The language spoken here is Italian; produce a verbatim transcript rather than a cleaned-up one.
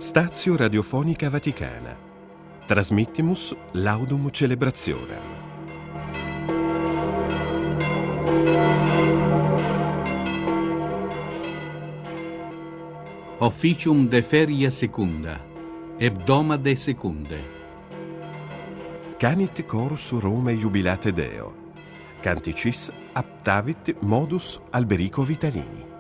Stazio Radiofonica Vaticana. Transmittimus laudum celebrationem. Officium de feria secunda, hebdomade secunde. Canit chorus Rome jubilate Deo. Canticis aptavit modus Alberico Vitalini.